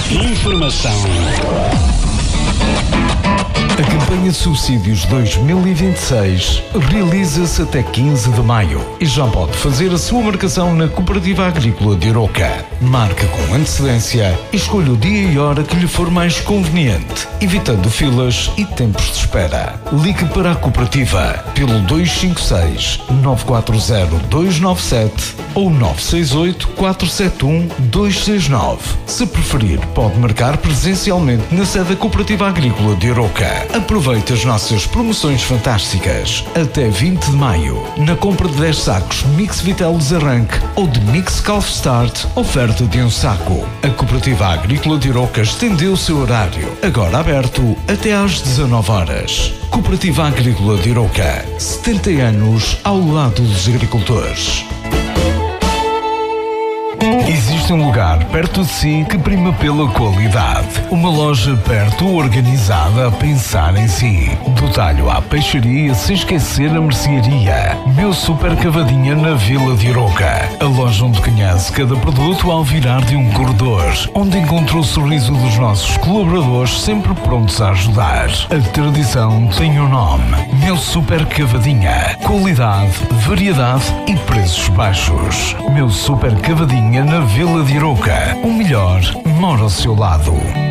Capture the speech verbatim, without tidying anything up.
Informação. A campanha de subsídios dois mil e vinte e seis realiza-se até quinze de maio e já pode fazer a sua marcação na Cooperativa Agrícola de Arouca. Marque com antecedência e escolha o dia e hora que lhe for mais conveniente, evitando filas e tempos de espera. Ligue para a Cooperativa pelo dois cinco seis, nove quatro zero, dois nove sete ou nove seis oito, quatro sete um, dois seis nove. Se preferir, pode marcar presencialmente na sede da Cooperativa Agrícola de Arouca. Aproveite as nossas promoções fantásticas. Até vinte de maio, na compra de dez sacos Mix Vitel Desarranque ou de Mix Calf Start, oferta de um saco. A Cooperativa Agrícola de Arouca estendeu o seu horário, agora aberto até às dezanove horas. Cooperativa Agrícola de Arouca, setenta anos ao lado dos agricultores. Existe um lugar perto de si que prima pela qualidade. Uma loja perto, organizada, a pensar em si. Do talho à peixaria, sem esquecer a mercearia. Meu Super Cavadinha na Vila de Arouca. A loja onde conhece cada produto ao virar de um corredor. Onde encontra o sorriso dos nossos colaboradores, sempre prontos a ajudar. A tradição tem um nome. Meu Super Cavadinha. Qualidade, variedade e preços baixos. Meu Super Cavadinha na Vila de Arouca. O melhor mora ao seu lado.